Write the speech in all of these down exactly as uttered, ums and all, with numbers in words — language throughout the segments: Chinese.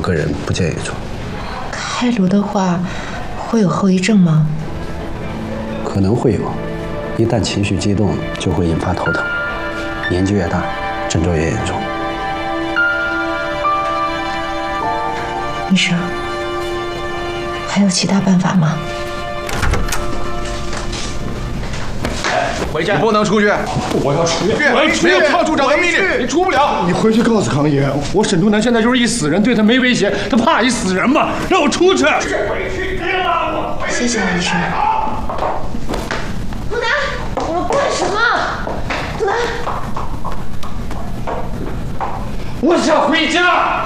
个人不建议做。 开颅的话，会有后遗症吗？ 可能会有，一旦情绪激动，就会引发头疼，年纪越大，症状越严重。 医生，还有其他办法吗？ 回去，你不能出去！ 我要出去！ 我要没有康处长的命令，你出不了。 你回去告诉康爷，我沈图南现在就是一死人，对他没威胁，他怕一死人嘛，让我出去。 谢谢医生。 图南，我们干什么？图南， 我想回家。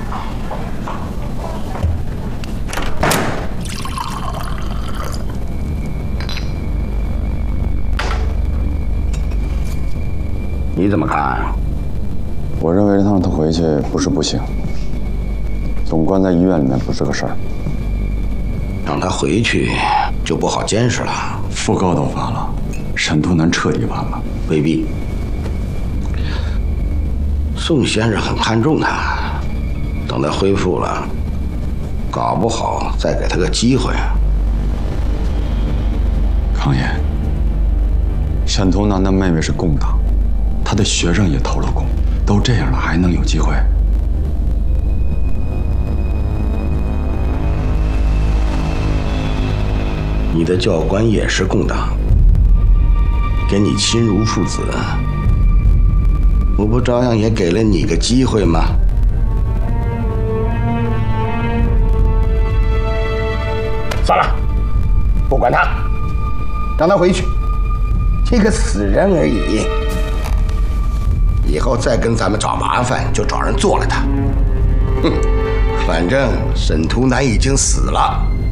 你怎么看？ 我认为让他回去不是不行，总关在医院里面不是个事儿。 让他回去就不好监视了。 讣告都发了，沈图南彻底完了。 未必。宋先生很看重他，等他恢复了，搞不好再给他个机会。 康爷，沈图南的妹妹是共党。他的学生也投了共，都这样了还能有机会？ 你的教官也是共党，给你亲如父子，我不照样也给了你个机会吗？ 算了，不管他，让他回去。 这个死人而已。以后再跟咱们找麻烦，就找人做了他。哼，反正沈图南已经死了。